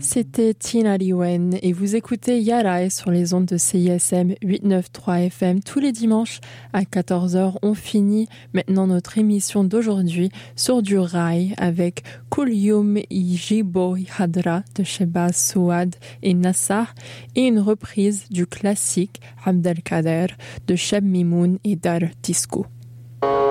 c'était Tina Liwen et vous écoutez Yarae sur les ondes de CISM 893 FM tous les dimanches à 14h. On finit maintenant notre émission d'aujourd'hui sur du rail avec Kulyum Jibo Hadra de Shebaz Souad et Nassar et une reprise du classique Abdelkader de Cheb Mimoun et Dar Disco.